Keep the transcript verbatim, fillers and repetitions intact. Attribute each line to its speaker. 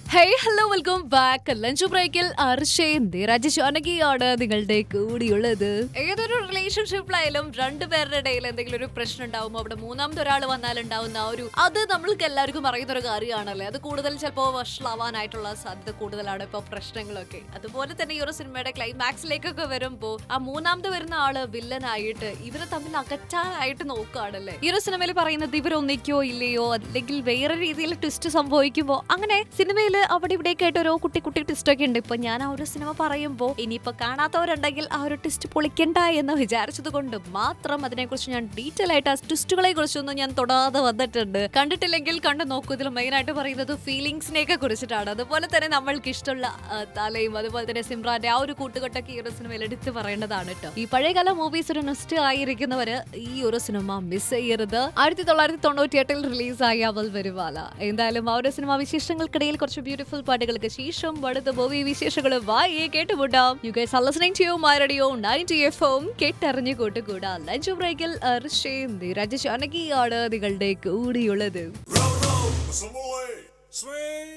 Speaker 1: Hey hello welcome back. Lunch ബ്രേക്കിൽ അർഷയും ധീരാജ് ജാനകിയാണ് നിങ്ങളുടെ കൂടിയുള്ളത്. ഏതൊരു റിലേഷൻഷിപ്പിലായാലും രണ്ടുപേരുടെ ഇടയിൽ എന്തെങ്കിലും ഒരു പ്രശ്നം ഉണ്ടാവുമ്പോൾ അവിടെ മൂന്നാമത്തെ ഒരാൾ വന്നാൽ ഉണ്ടാവുന്ന ഒരു അത് നമ്മൾക്ക് എല്ലാവർക്കും അറിയുന്ന ഒരു കാര്യമാണല്ലേ. അത് കൂടുതൽ ചിലപ്പോൾ വഷളാവാനായിട്ടുള്ള സാധ്യത കൂടുതലാണ് ഇപ്പോൾ പ്രശ്നങ്ങളൊക്കെ. അതുപോലെ തന്നെ ഈ ഒരു സിനിമയുടെ ക്ലൈമാക്സിലേക്കൊക്കെ വരുമ്പോൾ ആ മൂന്നാമത് വരുന്ന ആള് വില്ലനായിട്ട് ഇവരെ തമ്മിൽ അകറ്റാനായിട്ട് നോക്കുകയാണല്ലേ. ഈ ഒരു സിനിമയിൽ പറയുന്നത് ഇവരൊന്നിക്കോ ഇല്ലയോ അല്ലെങ്കിൽ വേറെ രീതിയിൽ ട്വിസ്റ്റ് സംഭവിക്കുമ്പോൾ അങ്ങനെ സിനിമയിൽ അവിടെ ഇവിടെയൊക്കെ ആയിട്ട് ഓരോ കുട്ടി കുട്ടി ട്വിസ്റ്റ് ഒക്കെ ഉണ്ട്. ഇപ്പൊ ഞാൻ ആ ഒരു സിനിമ പറയുമ്പോൾ ഇനിയിപ്പോ കാണാത്തവരുണ്ടെങ്കിൽ ആ ഒരു ട്വിസ്റ്റ് പൊളിക്കണ്ട എന്ന് വിചാരിച്ചത് കൊണ്ട് മാത്രം അതിനെക്കുറിച്ച് ഞാൻ ഡീറ്റെയിൽ ആയിട്ട് ആ ട്വിസ്റ്റുകളെ കുറിച്ചൊന്നും ഞാൻ തൊടാതെ വന്നിട്ടുണ്ട്. കണ്ടിട്ടില്ലെങ്കിൽ കണ്ടു നോക്കൂ. ഇതിൽ മെയിൻ ആയിട്ട് പറയുന്നത് ഫീലിംഗ്സിനെയൊക്കെ കുറിച്ചിട്ടാണ്. അതുപോലെ തന്നെ നമ്മൾക്ക് ഇഷ്ടമുള്ള തലയും അതുപോലെ തന്നെ സിമ്രാന്റെ ആ ഒരു കൂട്ടുകെട്ടൊക്കെ ഈ ഒരു സിനിമയിൽ എടുത്ത് പറയേണ്ടതാണ് കേട്ടോ. ഈ പഴയകാല മൂവീസ് ഒരു നെസ്റ്റ് ആയിരിക്കുന്നവര് ഈ ഒരു സിനിമ മിസ് ചെയ്യരുത്. ആയിരത്തി തൊള്ളായിരത്തി തൊണ്ണൂറ്റി എട്ടിൽ റിലീസായ അവൾ വരുവാല. എന്തായാലും ആ ഒരു സിനിമ വിശേഷങ്ങൾക്കിടയിൽ കുറച്ച് ബ്യൂട്ടിഫുൾ പാട്ടുകൾക്ക് ശേഷം അടുത്ത മൂവി വിശേഷങ്ങളും വായി കേട്ടുമുട്ടാം. You guys are listening to my radio ninety F M. കേട്ടറിഞ്ഞു കൂട്ടുകൂടാ. Lunch ബ്രേക്കിൽ അർഷയും ധീരാജ് ജാനകിയാണ് നിങ്ങളുടെ കൂടിയുള്ളത്.